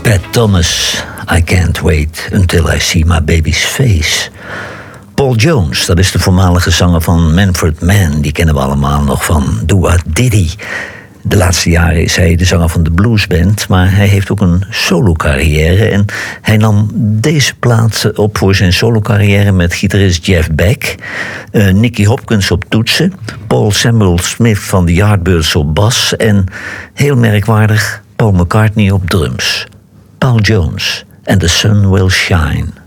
Pat Thomas, I can't wait until I see my baby's face. Paul Jones, dat is de voormalige zanger van Manfred Mann. Die kennen we allemaal nog van Do What Diddy. De laatste jaren is hij de zanger van de bluesband, maar hij heeft ook een solocarrière. En hij nam deze plaat op voor zijn solocarrière met gitarist Jeff Beck, Nicky Hopkins op toetsen, Paul Samuel Smith van de Yardbirds op bas en, heel merkwaardig, Paul McCartney op drums. Paul Jones and the Sun Will Shine.